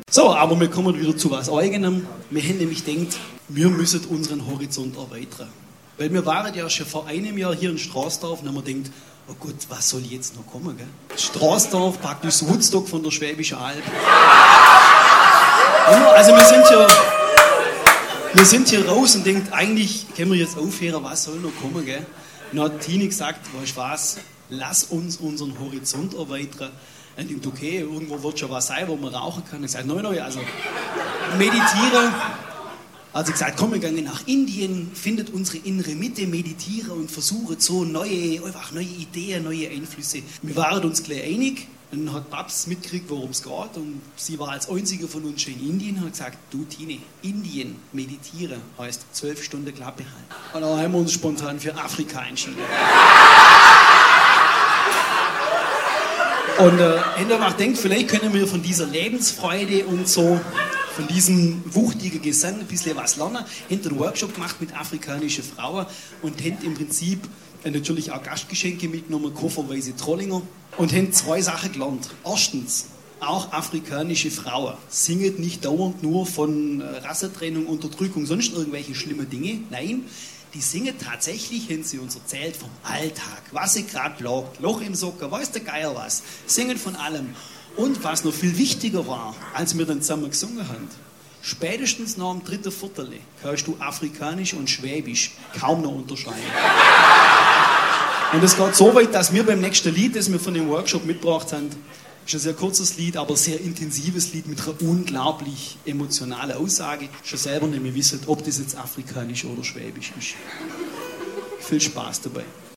So, aber wir kommen wieder zu was Eigenem. Wir haben nämlich gedacht, wir müssen unseren Horizont erweitern. Weil wir waren ja schon vor einem Jahr hier in Straßdorf und haben wir gedacht, oh Gott, was soll jetzt noch kommen? Gell? Straßdorf, praktisch das Woodstock von der Schwäbischen Alb. Also wir sind hier raus und denken, eigentlich können wir jetzt aufhören, was soll noch kommen? Gell? Und dann hat Tini gesagt, weißt du was, lass uns unseren Horizont erweitern. Und ich dachte, okay, irgendwo wird schon was sein, wo man rauchen kann. Ich sagte, nein, also meditieren. Also gesagt, komm, wir gehen nach Indien, findet unsere innere Mitte, meditieren und versuchen so neue Ideen, neue Einflüsse. Wir waren uns gleich einig. Dann hat Babs mitgekriegt, worum es geht. Und sie war als einzige von uns schon in Indien und hat gesagt, du Tine, Indien meditieren heißt 12 Stunden Klappe halten. Und dann haben wir uns spontan für Afrika entschieden. Und Hintermacht denkt, vielleicht können wir von dieser Lebensfreude und so, von diesem wuchtigen Gesang ein bisschen was lernen. Hinter einen Workshop gemacht mit afrikanischen Frauen und haben im Prinzip natürlich auch Gastgeschenke mitgenommen, kofferweise Trollinger und haben 2 Sachen gelernt. Erstens, auch afrikanische Frauen singen nicht dauernd nur von Rassentrennung, Unterdrückung, sonst irgendwelche schlimmen Dinge. Nein, die singen tatsächlich, haben sie uns erzählt, vom Alltag. Was sie gerade plagt, Loch im Socker, weiß der Geier was. Singen von allem. Und was noch viel wichtiger war, als wir dann zusammen gesungen haben, spätestens nach dem 3. Viertel kannst du Afrikanisch und Schwäbisch kaum noch unterscheiden. Und es geht so weit, dass wir beim nächsten Lied, das wir von dem Workshop mitgebracht haben, ist ein sehr kurzes Lied, aber sehr intensives Lied mit einer unglaublich emotionalen Aussage. Schon selber nicht mehr wissen, ob das jetzt Afrikanisch oder Schwäbisch ist. Viel Spaß dabei.